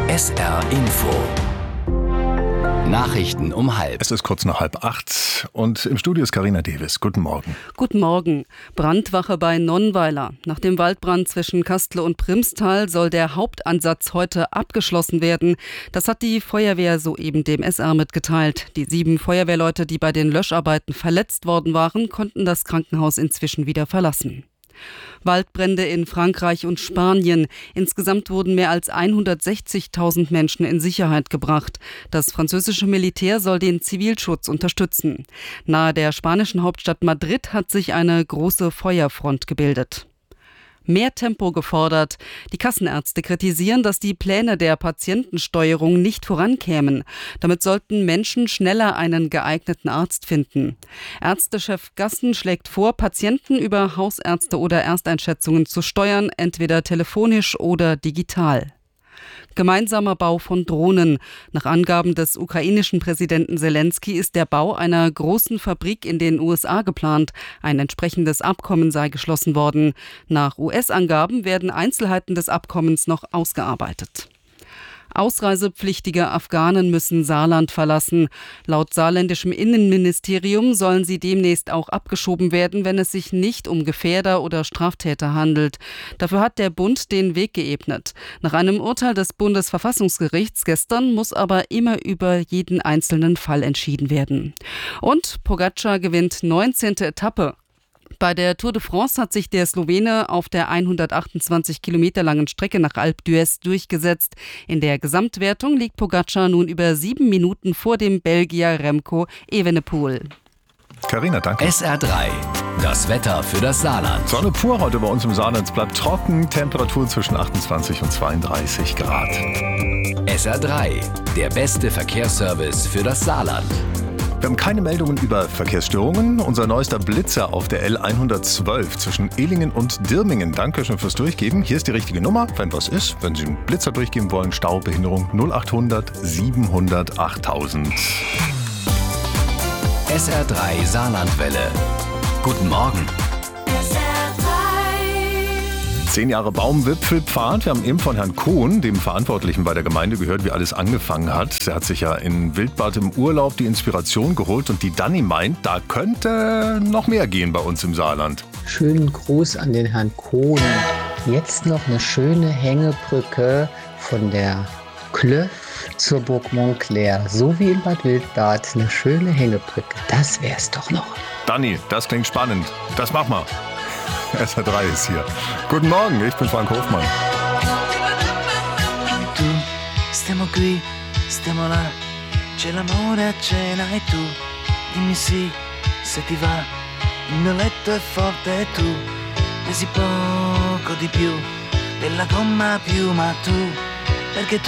SR Info. Nachrichten um 7:30. Es ist kurz nach 7:30 und im Studio ist Carina Davis. Guten Morgen. Guten Morgen. Brandwache bei Nonnweiler. Nach dem Waldbrand zwischen Kastle und Primstal soll der Hauptansatz heute abgeschlossen werden. Das hat die Feuerwehr soeben dem SR mitgeteilt. Die 7 Feuerwehrleute, die bei den Löscharbeiten verletzt worden waren, konnten das Krankenhaus inzwischen wieder verlassen. Waldbrände in Frankreich und Spanien. Insgesamt wurden mehr als 160.000 Menschen in Sicherheit gebracht. Das französische Militär soll den Zivilschutz unterstützen. Nahe der spanischen Hauptstadt Madrid hat sich eine große Feuerfront gebildet. Mehr Tempo gefordert. Die Kassenärzte kritisieren, dass die Pläne der Patientensteuerung nicht vorankämen. Damit sollten Menschen schneller einen geeigneten Arzt finden. Ärztechef Gassen schlägt vor, Patienten über Hausärzte oder Ersteinschätzungen zu steuern, entweder telefonisch oder digital. Gemeinsamer Bau von Drohnen. Nach Angaben des ukrainischen Präsidenten Zelensky ist der Bau einer großen Fabrik in den USA geplant. Ein entsprechendes Abkommen sei geschlossen worden. Nach US-Angaben werden Einzelheiten des Abkommens noch ausgearbeitet. Ausreisepflichtige Afghanen müssen Saarland verlassen. Laut saarländischem Innenministerium sollen sie demnächst auch abgeschoben werden, wenn es sich nicht um Gefährder oder Straftäter handelt. Dafür hat der Bund den Weg geebnet. Nach einem Urteil des Bundesverfassungsgerichts gestern muss aber immer über jeden einzelnen Fall entschieden werden. Und Pogačar gewinnt 19. Etappe. Bei der Tour de France hat sich der Slowene auf der 128 Kilometer langen Strecke nach Alpe d'Huez durchgesetzt. In der Gesamtwertung liegt Pogačar nun über 7 Minuten vor dem Belgier Remco Evenepoel. Carina, danke. SR3, das Wetter für das Saarland. Sonne pur heute bei uns im Saarland. Es bleibt trocken, Temperatur zwischen 28 und 32 Grad. SR3, der beste Verkehrsservice für das Saarland. Wir haben keine Meldungen über Verkehrsstörungen. Unser neuester Blitzer auf der L112 zwischen Ehlingen und Dirmingen. Dankeschön fürs Durchgeben. Hier ist die richtige Nummer, wenn was ist. Wenn Sie einen Blitzer durchgeben wollen, Staubehinderung 0800 700 8000. SR3 Saarlandwelle. Guten Morgen. 10 Jahre Baumwipfelpfad. Wir haben eben von Herrn Kohn, dem Verantwortlichen bei der Gemeinde, gehört, wie alles angefangen hat. Er hat sich ja in Wildbad im Urlaub die Inspiration geholt und die Dani meint, da könnte noch mehr gehen bei uns im Saarland. Schönen Gruß an den Herrn Kohn. Jetzt noch eine schöne Hängebrücke von der Klöff zur Burg Montclair. So wie in Bad Wildbad, eine schöne Hängebrücke. Das wär's doch noch. Dani, das klingt spannend. Das mach mal. SR3 ist hier. Guten Morgen, ich bin Frank Hofmann. Tu, stiamo qui, stiamo là, c'è l'amore a cena e tu, dimmi sì, se ti va, il mio letto è forte e tu, pesi poco di più, della gomma a piuma tu, perché tu